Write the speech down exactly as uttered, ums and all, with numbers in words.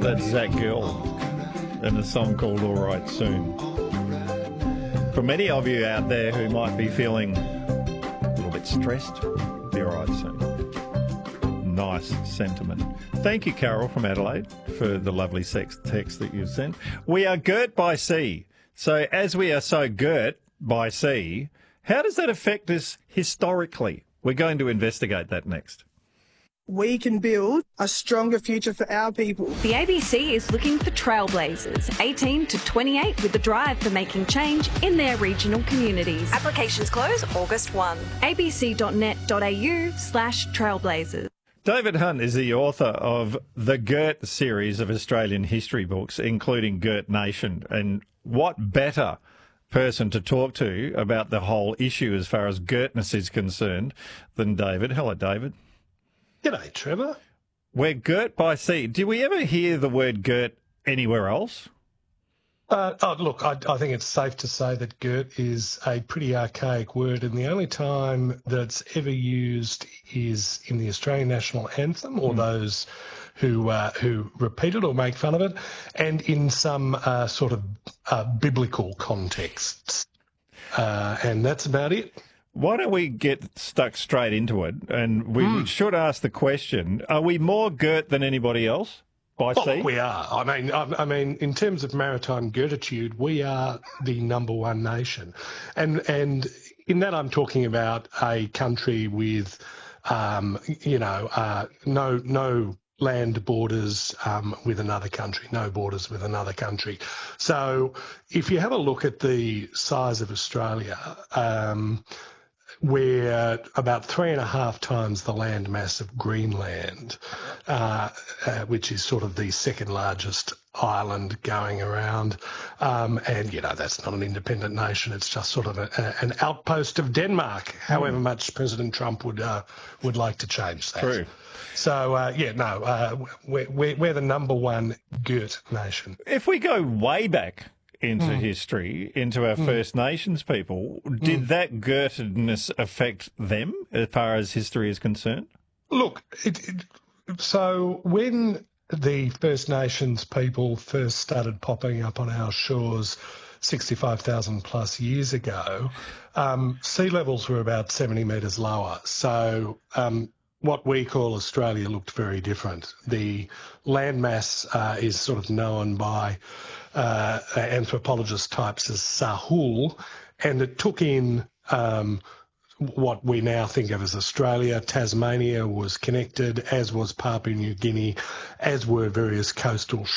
That's Zach Gill and a song called All Right Soon. For many of you out there who might be feeling a little bit stressed, be all right soon. Nice sentiment. Thank you, Carol from Adelaide, for the lovely sex text that you've sent. We are girt by sea. So as we are so girt by sea, how does that affect us historically? We're going to investigate that next. We can build a stronger future for our people. The A B C is looking for trailblazers, eighteen to twenty-eight, with a drive for making change in their regional communities. Applications close August first. a b c dot net dot a u slash trailblazers. David Hunt is the author of the Girt series of Australian history books, including Girt Nation. And what better person to talk to about the whole issue as far as Girtness is concerned than David. Hello, David. G'day, Trevor. We're girt by sea. Do we ever hear the word girt anywhere else? Uh, oh, look, I, I think it's safe to say that girt is a pretty archaic word, and the only time that it's ever used is in the Australian national anthem, or mm. those who uh, who repeat it or make fun of it, and in some uh, sort of uh, biblical contexts. Uh, and that's about it. Why don't we get stuck straight into it? And we mm. should ask the question, are we more girt than anybody else by oh, sea? We are. I mean, I, I mean, in terms of maritime girtitude, we are the number one nation. And and in that I'm talking about a country with, um, you know, uh, no no land borders um, with another country, no borders with another country. So if you have a look at the size of Australia, um, we're about three and a half times the land mass of Greenland, uh, uh, which is sort of the second largest island going around. Um, and, you know, that's not an independent nation. It's just sort of a, a, an outpost of Denmark, however mm. much President Trump would uh, would like to change that. True. So, uh, yeah, no, uh, we're, we're, we're the number one girt nation. If we go way back into mm. history, into our mm. First Nations people, did mm. that girtedness affect them as far as history is concerned? Look, it, it, so when the First Nations people first started popping up on our shores sixty-five thousand plus years ago, um, sea levels were about seventy metres lower. So um, what we call Australia looked very different. The landmass uh, is sort of known by uh, anthropologist types as Sahul, and it took in um, what we now think of as Australia. Tasmania was connected, as was Papua New Guinea, as were various coastal